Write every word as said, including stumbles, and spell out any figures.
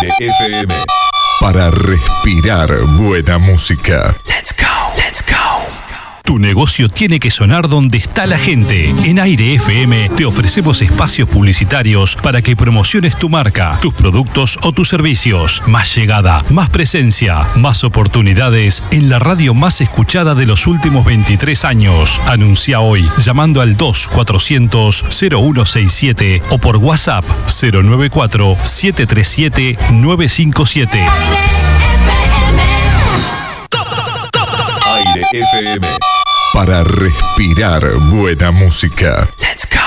Aire F M. Para respirar buena música. Let's go, let's go. Tu negocio tiene que sonar donde está la gente. En Aire F M te ofrecemos espacios publicitarios para que promociones tu marca, tus productos o tus servicios. Más llegada, más presencia, más oportunidades en la radio más escuchada de los últimos veintitrés años. Anuncia hoy llamando al dos cuatrocientos cero uno sesenta y siete o por WhatsApp cero nueve cuatro siete tres siete nueve cinco siete. Aire F M. Para respirar buena música. Let's go.